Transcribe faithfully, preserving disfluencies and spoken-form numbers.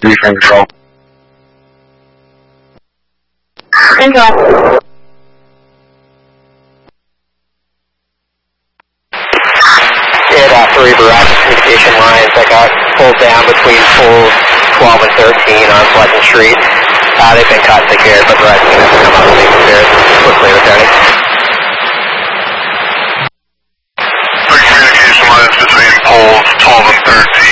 three from control. Control. Hit uh, three Verizon communication lines that got pulled down between poles twelve and thirteen on Pleasant Street. Uh, they've been cut and secured, but Verizon is going to come up and make repairs quickly returning. Three communication lines between poles twelve and thirteen.